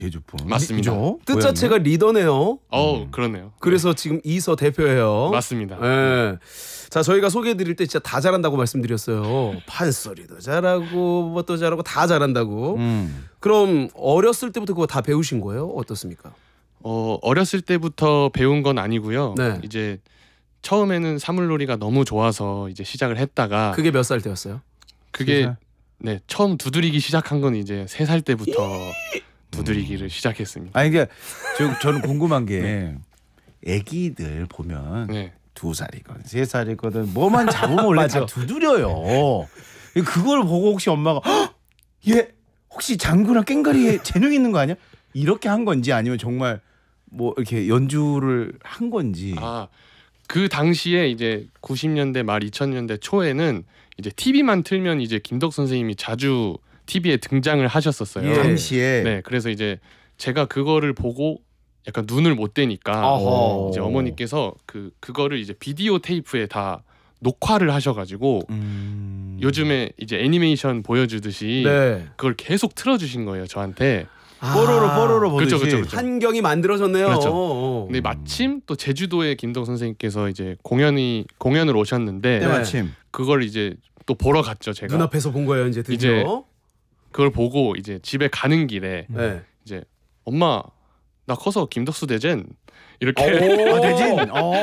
제주분. 맞습니다. 뜻 자체가 리더네요. 그러네요. 그래서 지금 이서 대표예요. 맞습니다. 예. 자, 저희가 소개해드릴 때 진짜 다 잘한다고 말씀드렸어요. 판소리도 잘하고 뭐또 잘하고 다 잘한다고. 그럼 어렸을 때부터 그거 다 배우신 거예요? 어떻습니까? 어렸을 때부터 배운 건 아니고요. 네. 이제 처음에는 사물놀이가 너무 좋아서 이제 시작을 했다가 그게 몇 살 때였어요? 그게 네 처음 두드리기 시작한 건 이제 3살 때부터 두드리기를 시작했습니다. 아니 이게 저는 궁금한 게 애기들 보면 네. 2살이거든 3살이거든 뭐만 잡으면 원래 다 두드려요. 그걸 보고 혹시 엄마가 얘 혹시 장구나 깽가리에 재능 있는 거 아니야? 이렇게 한 건지 아니면 정말 뭐 이렇게 연주를 한 건지. 그 당시에 이제 90년대 말 2000년대 초에는 이제 TV만 틀면 이제 김덕 선생님이 자주 TV에 등장을 하셨었어요. 예. 당시에. 네, 그래서 이제 제가 그거를 보고 약간 눈을 못 떼니까 이제 어머니께서 그거를 이제 비디오 테이프에 다 녹화를 하셔가지고 요즘에 이제 애니메이션 보여주듯이 네. 그걸 계속 틀어주신 거예요 저한테. 뽀로로 보듯이. 그렇죠. 환경이 만들어졌네요. 그렇죠. 근데 마침 또 제주도에 김덕 선생님께서 이제 공연을 오셨는데 때마침 그걸 이제 또 보러 갔죠 제가. 눈앞에서 본 거예요 이제 드디어. 이제 그걸 보고 이제 집에 가는 길에 네. 이제 엄마 나 커서 김덕수 대젠 이렇게 대진.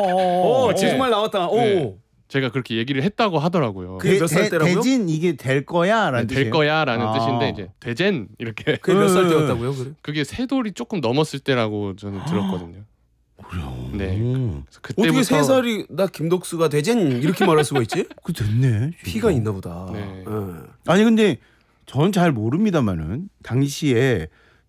제주말 나왔다. 네. 제가 그렇게 얘기를 했다고 하더라고요. 그게 몇 살 때라고요? 대진 이게 될 거야라는 될 뜻이에요? 뜻인데 뜻인데 이제 대젠 이렇게 그게 몇 살 때였다고요? 그래? 그게 3돌이 조금 넘었을 때라고 저는 들었거든요. 그래요. 네. 그래서 그때부터 어떻게 3살이 나 김덕수가 대젠 이렇게 말할 수가 있지? 그 됐네. 피가 있나 보다. 네. 아니 근데 전 잘 모릅니다만은 당시에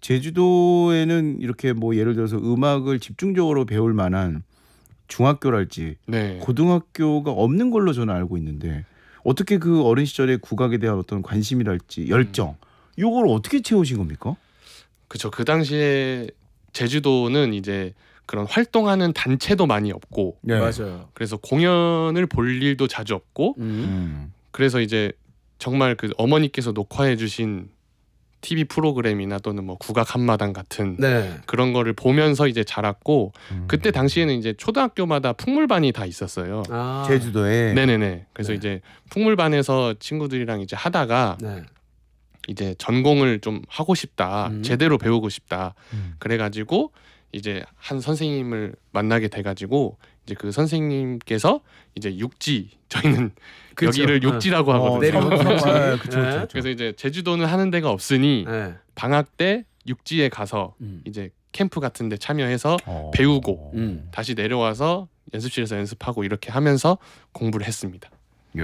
제주도에는 이렇게 뭐 예를 들어서 음악을 집중적으로 배울 만한 중학교랄지 네. 고등학교가 없는 걸로 저는 알고 있는데 어떻게 그 어린 시절에 국악에 대한 어떤 관심이랄지 열정 요걸 어떻게 채우신 겁니까? 그렇죠. 그 당시에 제주도는 이제 그런 활동하는 단체도 많이 없고 네. 맞아요. 그래서 공연을 볼 일도 자주 없고 그래서 이제 정말 그 어머니께서 녹화해 주신 TV 프로그램이나 또는 뭐 국악 한마당 같은 네. 그런 거를 보면서 이제 자랐고 그때 당시에는 이제 초등학교마다 풍물반이 다 있었어요. 제주도에. 네네네. 그래서 네. 이제 풍물반에서 친구들이랑 이제 하다가 네. 이제 전공을 좀 하고 싶다, 제대로 배우고 싶다. 그래가지고 이제 한 선생님을 만나게 돼가지고 이제 그 선생님께서 이제 육지 저희는 그렇죠. 여기를 육지라고 하거든요. 내륙 육지. 그렇죠. 그래서 이제 제주도는 하는 데가 없으니 네. 방학 때 육지에 가서 이제 캠프 같은 데 참여해서 배우고 다시 내려와서 연습실에서 연습하고 이렇게 하면서 공부를 했습니다. 이야,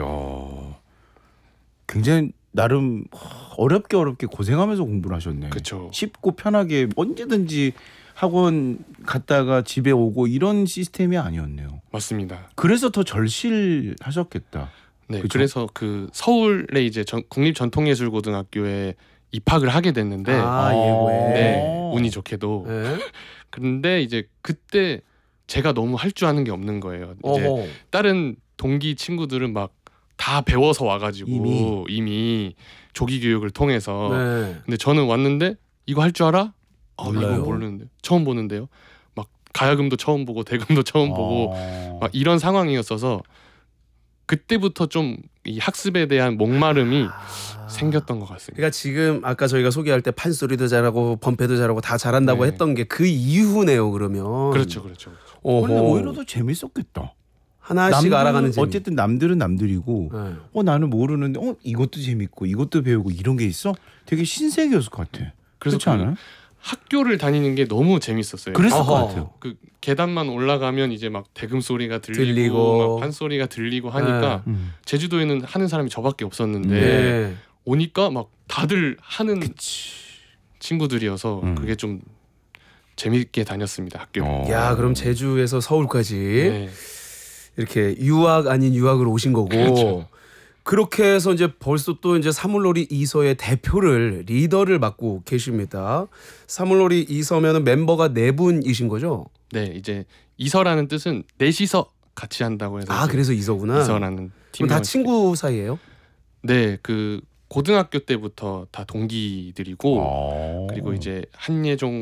굉장히 나름 어렵게 고생하면서 공부를 하셨네. 그렇죠. 쉽고 편하게 언제든지 학원 갔다가 집에 오고 이런 시스템이 아니었네요. 맞습니다. 그래서 더 절실하셨겠다. 네, 그쵸? 그래서 그 서울에 이제 국립전통예술고등학교에 입학을 하게 됐는데 예고에. 네, 운이 좋게도. 네. 그런데 이제 그때 제가 너무 할 줄 아는 게 없는 거예요. 이제 다른 동기 친구들은 막 다 배워서 와가지고 이미 조기 교육을 통해서. 네. 근데 저는 왔는데 이거 할 줄 알아? 몰라요. 이거 모르는데 처음 보는데요. 막 가야금도 처음 보고 대금도 처음 보고 막 이런 상황이었어서 그때부터 좀 이 학습에 대한 목마름이 생겼던 것 같습니다. 그러니까 지금 아까 저희가 소개할 때 판소리도 잘하고 범패도 잘하고 다 잘한다고 네. 했던 게 그 이후네요. 그러면. 그렇죠. 근데 어허. 오히려 더 재밌었겠다. 하나씩 알아가는 재미. 어쨌든 남들은 남들이고 네. 나는 모르는데 이것도 재밌고 이것도 배우고 이런 게 있어? 되게 신세계였을 것 같아. 그래서 그렇지 않아요? 학교를 다니는 게 너무 재밌었어요. 그랬을 어허. 것 같아요. 그 계단만 올라가면 이제 막 대금 소리가 들리고 들리고. 막 판소리가 들리고 하니까 제주도에는 하는 사람이 저밖에 없었는데 네. 오니까 막 다들 하는 친구들이어서 그게 좀 재밌게 다녔습니다. 학교. 야, 그럼 제주에서 서울까지 네. 이렇게 유학 아닌 유학을 오신 거고. 그렇죠. 그렇게 해서 이제 벌써 또 이제 사물놀이 이서의 대표를 리더를 맡고 계십니다. 사물놀이 이서면은 멤버가 4분이신 거죠? 네, 이제 이서라는 뜻은 넷이서 같이 한다고 해서 이제 그래서 이서구나. 이서라는 팀. 그럼 다 친구 사이예요? 네, 그 고등학교 때부터 다 동기들이고 그리고 이제 한예종